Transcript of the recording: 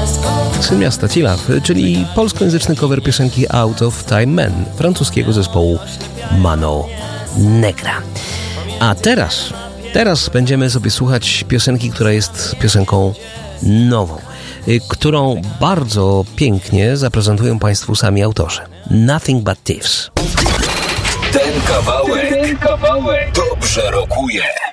Syn miasta Cilaf, czyli polskojęzyczny cover piosenki Out of Time Man francuskiego zespołu Mano Negra. A teraz będziemy sobie słuchać piosenki, która jest piosenką nową, którą bardzo pięknie zaprezentują Państwu sami autorzy. Nothing But Thieves. Ten kawałek dobrze rokuje.